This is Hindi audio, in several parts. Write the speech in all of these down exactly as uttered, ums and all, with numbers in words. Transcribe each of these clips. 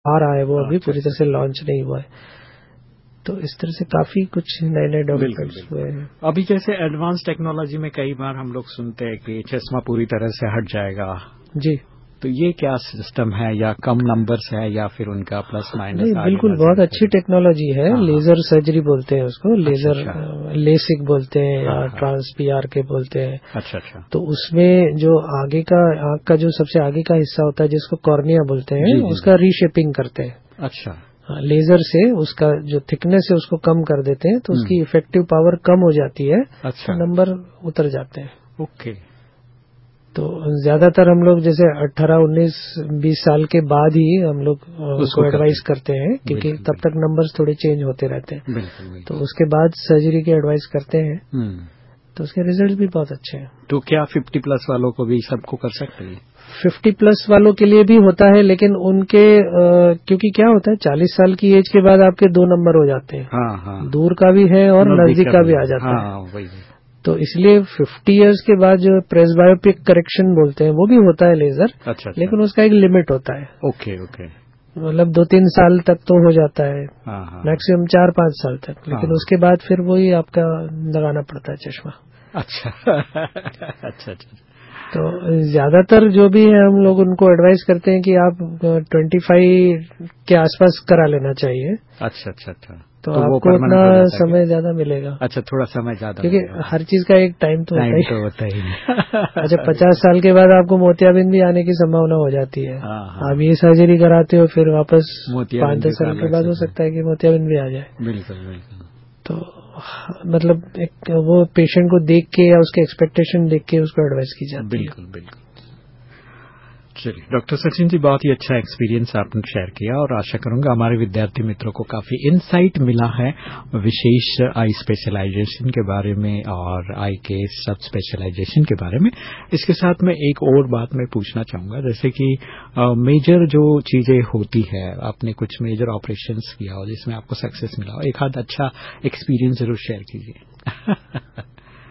आ रहा है, वो अभी पूरी तरह से लॉन्च नहीं हुआ है। तो इस तरह से काफी कुछ नए नए डेवलपमेंट्स हुए हैं। अभी जैसे एडवांस टेक्नोलॉजी में कई बार हम लोग सुनते हैं कि चश्मा पूरी तरह से हट जाएगा। जी, तो ये क्या सिस्टम है, या कम नंबर्स है, या फिर उनका प्लस माइनस? नहीं, बिल्कुल बहुत अच्छी टेक्नोलॉजी है। हाँ, लेजर सर्जरी बोलते हैं उसको, लेजर अच्छा, अच्छा। लेसिक बोलते हैं, हाँ, या हाँ। ट्रांस पी आर के बोलते हैं। अच्छा अच्छा। तो उसमें जो आगे का आंख का जो सबसे आगे का हिस्सा होता है जिसको कॉर्निया बोलते हैं, जी, जी, उसका रीशेपिंग करते हैं। अच्छा। लेजर से उसका जो थिकनेस है उसको कम कर देते हैं, तो उसकी इफेक्टिव पावर कम हो जाती है। अच्छा, तो नंबर उतर जाते हैं। ओके। तो ज्यादातर हम लोग जैसे अठारह उन्नीस बीस साल के बाद ही हम लोग उसको एडवाइस करते हैं, क्योंकि बिल्कुल, तब तक नंबर्स थोड़े चेंज होते रहते हैं। बिल्कुल, बिल्कुल। तो उसके बाद सर्जरी की एडवाइस करते हैं। हम्म। तो उसके रिजल्ट भी बहुत अच्छे हैं। तो क्या फिफ्टी प्लस वालों को भी सबको कर सकते हैं? फिफ्टी प्लस वालों के लिए भी होता है, लेकिन उनके आ, क्योंकि क्या होता है, चालीस साल की एज के बाद आपके दो नंबर हो जाते हैं। हाँ हाँ। दूर का भी है और नजदीक का भी आ जाता है। हाँ, वही। तो इसलिए फिफ्टी इयर्स के बाद जो प्रेसबायोपिक करेक्शन बोलते हैं वो भी होता है लेजर। अच्छा, अच्छा। लेकिन उसका एक लिमिट होता है। Okay okay. मतलब दो तीन साल तक तो हो जाता है, हाँ हाँ। मैक्सिमम चार पांच साल तक। लेकिन हाँ। उसके बाद फिर वही आपका लगाना पड़ता है चश्मा। अच्छा अच्छा अच्छा। तो ज्यादातर जो भी है हम लोग उनको एडवाइस करते हैं कि आप पच्चीस के आसपास करा लेना चाहिए। अच्छा अच्छा अच्छा। तो, तो आपको उतना समय ज्यादा मिलेगा। अच्छा, थोड़ा समय ज्यादा, क्योंकि हर चीज का एक टाइम तो टाइम होता ही तो होता ही। अच्छा, पचास साल के बाद आपको मोतियाबिंद भी आने की संभावना हो जाती है। हाँ, हाँ। आप ये सर्जरी कराते हो, फिर वापस पाँच दस साल के बाद हो सकता सकता है कि मोतियाबिंद भी आ जाए। बिल्कुल बिल्कुल। तो मतलब एक वो पेशेंट को देख के या उसके एक्सपेक्टेशन देख के उसको एडवाइस की जाती है। बिल्कुल बिल्कुल। चलिए डॉक्टर सचिन जी, बहुत ही अच्छा एक्सपीरियंस आपने शेयर किया, और आशा करूंगा हमारे विद्यार्थी मित्रों को काफी इनसाइट मिला है विशेष आई स्पेशलाइजेशन के बारे में और आई के सब स्पेशलाइजेशन के बारे में। इसके साथ में एक और बात मैं पूछना चाहूंगा, जैसे कि मेजर जो चीजें होती है, आपने कुछ मेजर ऑपरेशंस किया हो जिसमें आपको सक्सेस मिला हो, एक आध अच्छा एक्सपीरियंस जरूर शेयर कीजिए।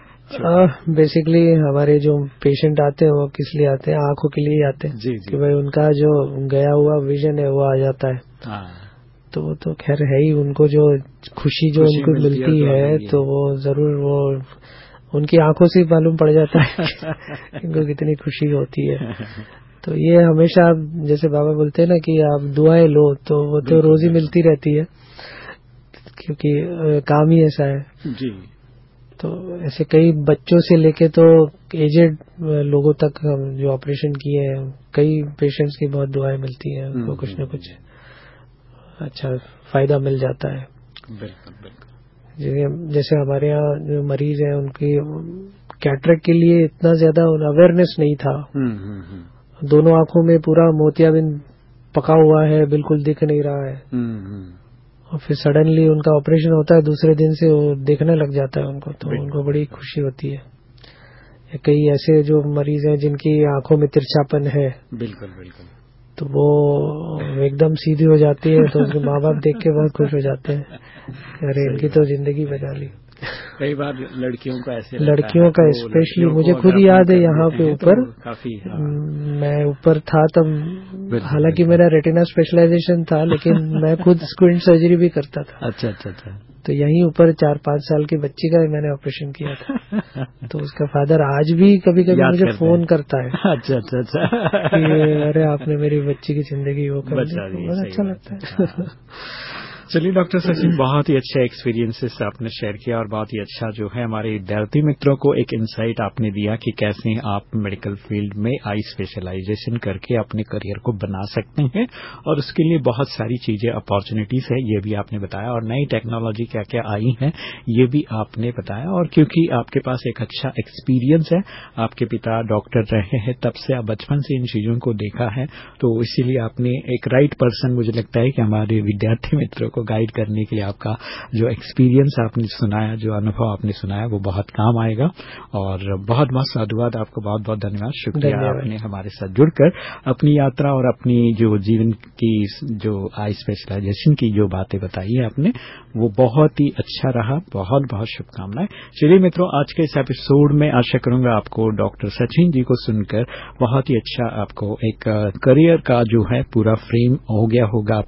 बेसिकली uh, हमारे जो पेशेंट आते हैं वो किस लिए आते हैं, आंखों के लिए आते हैं। जी, जी। कि भाई उनका जो गया हुआ विजन है वो आ जाता है। हाँ। तो वो तो खैर है ही, उनको जो खुशी जो उनको मिलती, मिलती है, है तो वो जरूर वो उनकी आंखों से मालूम पड़ जाता है इनको कितनी खुशी होती है। तो ये हमेशा जैसे बाबा बोलते हैं ना कि आप दुआएं लो, तो वो तो रोज ही मिलती रहती है, क्योंकि काम ही ऐसा है जी। तो ऐसे कई बच्चों से लेके तो एजेड लोगों तक हम जो ऑपरेशन किए हैं, कई पेशेंट्स की बहुत दुआएं मिलती हैं, उनको कुछ न कुछ अच्छा फायदा मिल जाता है। बिल्कुल बिल्कुल। जैसे हमारे यहाँ जो मरीज हैं उनकी कैटरेक्ट के लिए इतना ज्यादा अवेयरनेस नहीं था। दोनों आंखों में पूरा मोतियाबिंद पका हुआ है, बिल्कुल दिख नहीं रहा है, और फिर सडनली उनका ऑपरेशन होता है, दूसरे दिन से वो देखने लग जाता है उनको, तो उनको बड़ी खुशी होती है। कई ऐसे जो मरीज हैं जिनकी आंखों में तिरछापन है, बिल्कुल बिल्कुल, तो वो एकदम सीधी हो जाती है, तो उनके माँ बाप देख के बहुत खुश हो जाते हैं, अरे इनकी तो जिंदगी बचा ली। कई बार लड़कियों का ऐसे लड़कियों का स्पेशली मुझे खुद याद है यहाँ पे ऊपर, काफी मैं ऊपर था तब, हालांकि मेरा रेटिना स्पेशलाइजेशन था, लेकिन मैं खुद स्क्विंट सर्जरी भी करता था। अच्छा अच्छा अच्छा। तो यहीं ऊपर चार पांच साल की बच्ची का मैंने ऑपरेशन किया था। तो उसका फादर आज भी कभी कभी मुझे फोन करता है। अच्छा अच्छा अच्छा। कि अरे आपने मेरी बच्ची की जिंदगी वो कर दी, तो बहुत अच्छा लगता है। चलिए डॉक्टर सचिन, बहुत ही अच्छे एक्सपीरियंसेस आपने शेयर किया, और बहुत ही अच्छा जो है हमारे विद्यार्थी मित्रों को एक इंसाइट आपने दिया कि कैसे आप मेडिकल फील्ड में आई स्पेशलाइजेशन करके अपने करियर को बना सकते हैं, और उसके लिए बहुत सारी चीजें अपॉर्चुनिटीज है, ये भी आपने बताया, और नई टेक्नोलॉजी क्या क्या आई है ये भी आपने बताया। और क्योंकि आपके पास एक अच्छा एक्सपीरियंस है, आपके पिता डॉक्टर रहे हैं, तब से आप बचपन से इन चीजों को देखा है, तो इसीलिए आपने एक राइट पर्सन मुझे लगता है कि हमारे विद्यार्थी मित्रों को गाइड करने के लिए आपका जो एक्सपीरियंस आपने सुनाया, जो अनुभव आपने सुनाया, वो बहुत काम आएगा। और बहुत बहुत साधुवाद, आपको बहुत बहुत धन्यवाद, शुक्रिया, आपने हमारे साथ जुड़कर अपनी यात्रा और अपनी जो जीवन की जो आई स्पेशलाइजेशन की जो बातें बताई है आपने, वो बहुत ही अच्छा रहा। बहुत बहुत शुभकामनाएं। चलिए मित्रों, आज के इस एपिसोड में आशा करूंगा आपको डॉक्टर सचिन जी को सुनकर बहुत ही अच्छा आपको एक करियर का जो है पूरा फ्रेम हो गया होगा।